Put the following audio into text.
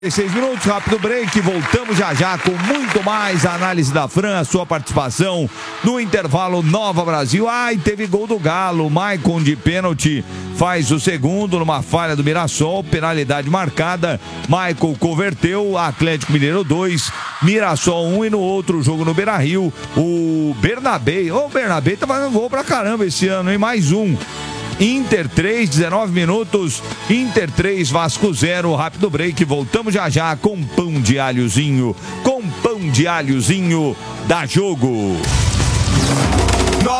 6 minutos, rápido break, voltamos já já com muito mais a análise da Fran, a sua participação no intervalo Nova Brasil. Ai, teve gol do Galo, Maicon de pênalti faz o segundo numa falha do Mirassol, penalidade marcada, Maicon converteu, Atlético Mineiro 2, Mirassol 1 e no outro jogo no Beira-Rio, o Bernabé tá fazendo gol pra caramba esse ano, hein? Mais um. Inter 3, 19 minutos, Inter 3, Vasco 0, rápido break, voltamos já já com pão de alhozinho da Jogo.